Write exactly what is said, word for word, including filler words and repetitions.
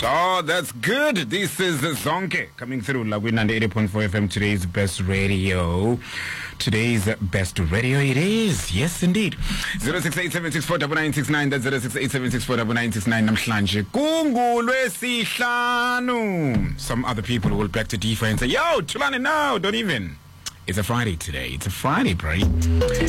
Oh, that's good. This is Zonke coming through Lagwin ninety-eight point four F M. Today's best radio. Today's best radio it is. Yes, indeed. zero six eight seven six four nine nine six nine. That's zero six eight seven six four nine nine six nine. Namhlanje kungulwe sihlanu. Some other people will back to D four and say, yo, Tulane, no, don't even. It's a Friday today. It's a Friday, bro.